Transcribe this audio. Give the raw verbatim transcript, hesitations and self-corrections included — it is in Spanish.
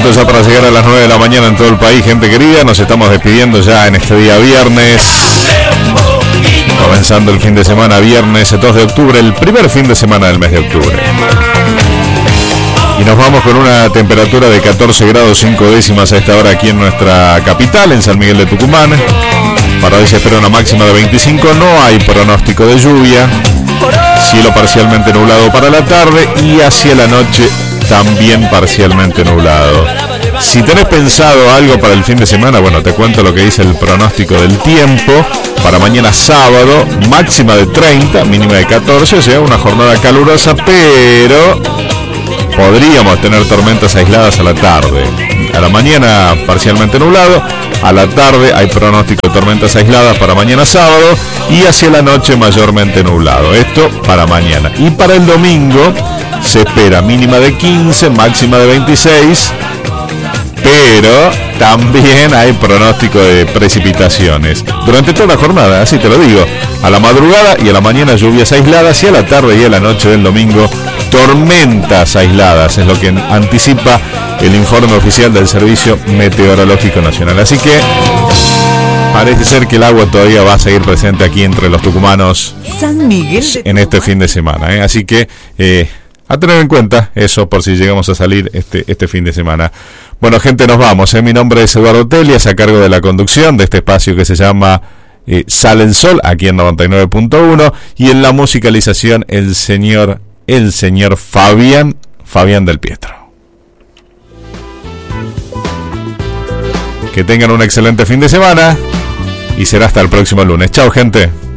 minutos ya para llegar a las nueve de la mañana en todo el país, gente querida. Nos estamos despidiendo ya en este día viernes, comenzando el fin de semana, viernes dos de octubre, el primer fin de semana del mes de octubre. Y nos vamos con una temperatura de catorce grados cinco décimas a esta hora aquí en nuestra capital, en San Miguel de Tucumán. Para hoy se espera una máxima de veinticinco, no hay pronóstico de lluvia. Cielo parcialmente nublado para la tarde y hacia la noche también parcialmente nublado. Si tenés pensado algo para el fin de semana, bueno, te cuento lo que dice el pronóstico del tiempo. Para mañana sábado, máxima de treinta, mínima de catorce, o sea, una jornada calurosa, pero podríamos tener tormentas aisladas a la tarde. A la mañana parcialmente nublado, a la tarde hay pronóstico de tormentas aisladas para mañana sábado y hacia la noche mayormente nublado. Esto para mañana. Y para el domingo se espera mínima de quince, máxima de veintiséis, pero también hay pronóstico de precipitaciones durante toda la jornada, así te lo digo. A la madrugada y a la mañana lluvias aisladas y a la tarde y a la noche del domingo tormentas aisladas, es lo que anticipa el informe oficial del Servicio Meteorológico Nacional. Así que parece ser que el agua todavía va a seguir presente aquí entre los tucumanos San Miguel de en este fin de semana, ¿eh? Así que eh, a tener en cuenta eso por si llegamos a salir este, este fin de semana. Bueno, gente, nos vamos, ¿eh? Mi nombre es Eduardo Telias, a cargo de la conducción de este espacio que se llama eh, Sale el Sol, aquí en noventa y nueve punto uno, y en la musicalización el señor, el señor Fabián, Fabián del Pietro. Que tengan un excelente fin de semana y será hasta el próximo lunes. Chao, gente.